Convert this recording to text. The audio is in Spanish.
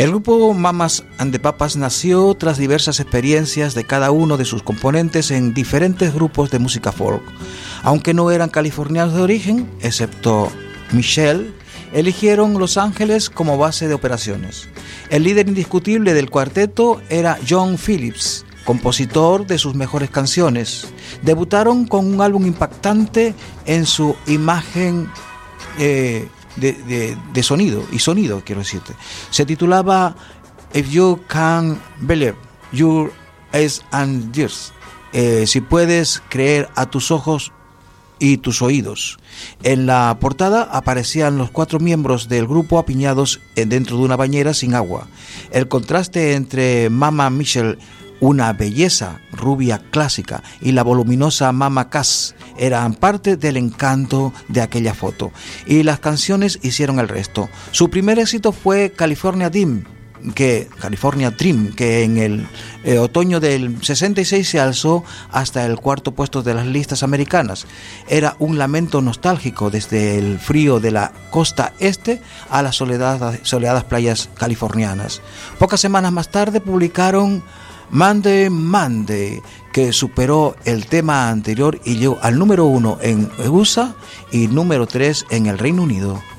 El grupo Mamas and the Papas nació tras diversas experiencias de cada uno de sus componentes en diferentes grupos de música folk. Aunque no eran californianos de origen, excepto Michelle, eligieron Los Ángeles como base de operaciones. El líder indiscutible del cuarteto era John Phillips, compositor de sus mejores canciones. Debutaron con un álbum impactante en su imagen de sonido, quiero decirte. Se titulaba If You Can Believe Your Eyes and Ears, si puedes creer a tus ojos y tus oídos. En la portada aparecían los 4 miembros del grupo apiñados dentro de una bañera sin agua. El contraste entre Mama Michelle, una belleza rubia clásica, y la voluminosa Mama Cass eran parte del encanto de aquella foto, y las canciones hicieron el resto. Su primer éxito fue California Dream, que en el otoño del 66 se alzó hasta el 4º puesto de las listas americanas. Era un lamento nostálgico desde el frío de la costa este a las soleadas playas californianas. Pocas semanas más tarde publicaron Monday Monday, que superó el tema anterior y llegó al número 1 en USA y número 3 en el Reino Unido.